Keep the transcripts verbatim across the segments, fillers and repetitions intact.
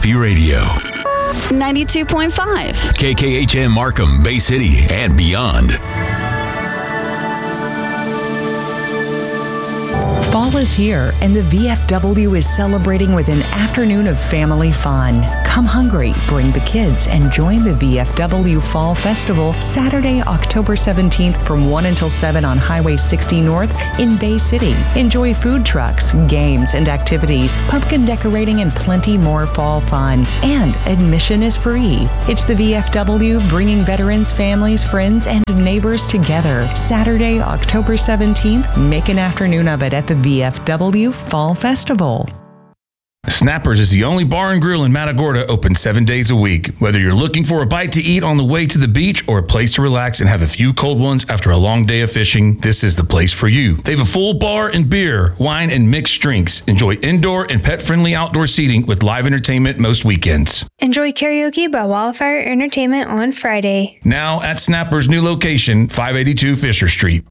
Mississippi Radio. ninety-two point five. K K H M Markham, Bay City, and beyond. Fall is here, and the V F W is celebrating with an afternoon of family fun. Come hungry, bring the kids, and join the V F W Fall Festival Saturday, October seventeenth from one until seven on Highway sixty North in Bay City. Enjoy food trucks, games and activities, pumpkin decorating, and plenty more fall fun. And admission is free. It's the V F W bringing veterans, families, friends, and neighbors together. Saturday, October seventeenth. Make an afternoon of it at the V F W Fall Festival. Snappers is the only bar and grill in Matagorda open seven days a week. Whether you're looking for a bite to eat on the way to the beach or a place to relax and have a few cold ones after a long day of fishing, this is the place for you. They have a full bar and beer, wine, and mixed drinks. Enjoy indoor and pet-friendly outdoor seating with live entertainment most weekends. Enjoy karaoke by Wildfire Entertainment on Friday. Now at Snappers' new location, five eighty-two Fisher Street.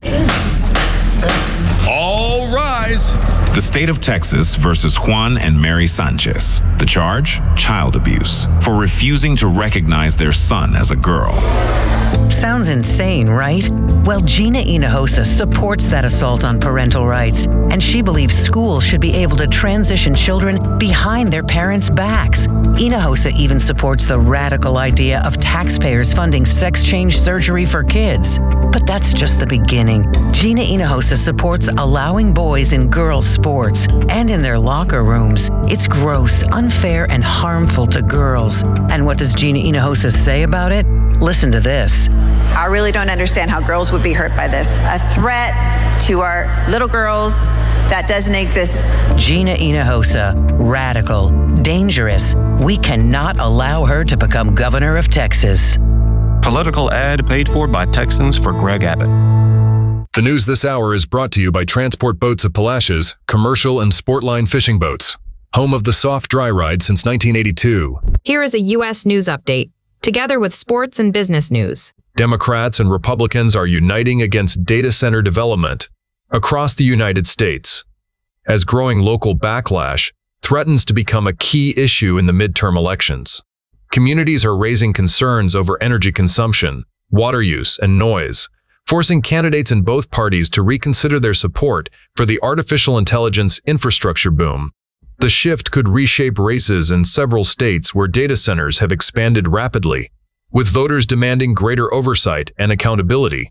All rise. The state of Texas versus Juan and Mary Sanchez. The charge? Child abuse for refusing to recognize their son as a girl. Sounds insane, right? Well, Gina Hinojosa supports that assault on parental rights, and she believes schools should be able to transition children behind their parents' backs. Hinojosa even supports the radical idea of taxpayers funding sex change surgery for kids. But that's just the beginning. Gina Hinojosa supports allowing boys in girls' sports and in their locker rooms. It's gross, unfair, and harmful to girls. And what does Gina Hinojosa say about it? Listen to this. I really don't understand how girls would be hurt by this. A threat to our little girls that doesn't exist. Gina Hinojosa, radical, dangerous. We cannot allow her to become governor of Texas. Political ad paid for by Texans for Greg Abbott. The news this hour is brought to you by Transport Boats of Palacios, commercial and sportline fishing boats. Home of the soft dry ride since nineteen eighty-two. Here is a U S news update, together with sports and business news. Democrats and Republicans are uniting against data center development across the United States, as growing local backlash threatens to become a key issue in the midterm elections. Communities are raising concerns over energy consumption, water use, and noise, forcing candidates in both parties to reconsider their support for the artificial intelligence infrastructure boom. The shift could reshape races in several states where data centers have expanded rapidly, with voters demanding greater oversight and accountability.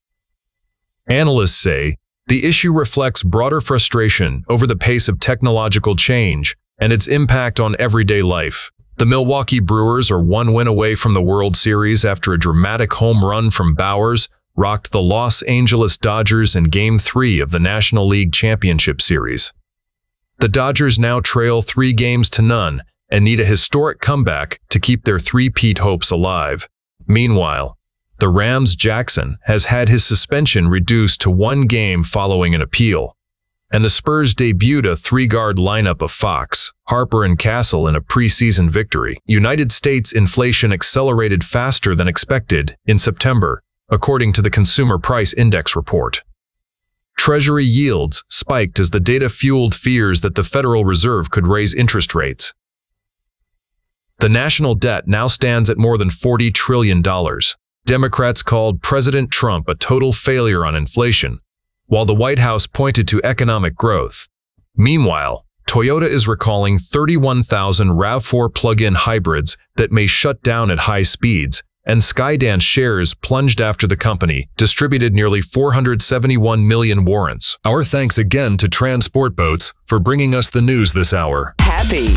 Analysts say the issue reflects broader frustration over the pace of technological change and its impact on everyday life. The Milwaukee Brewers are one win away from the World Series after a dramatic home run from Bowers rocked the Los Angeles Dodgers in Game three of the National League Championship Series. The Dodgers now trail three games to none and need a historic comeback to keep their three-peat hopes alive. Meanwhile, the Rams' Jackson has had his suspension reduced to one game following an appeal, and the Spurs debuted a three-guard lineup of Fox, Harper, and Castle in a preseason victory. United States inflation accelerated faster than expected in September, according to the Consumer Price Index report. Treasury yields spiked as the data fueled fears that the Federal Reserve could raise interest rates. The national debt now stands at more than forty trillion dollars. Democrats called President Trump a total failure on inflation, while the White House pointed to economic growth. Meanwhile, Toyota is recalling thirty-one thousand RAV four plug-in hybrids that may shut down at high speeds, and Skydance shares plunged after the company distributed nearly four hundred seventy-one million warrants. Our thanks again to Transport Boats for bringing us the news this hour. Happy,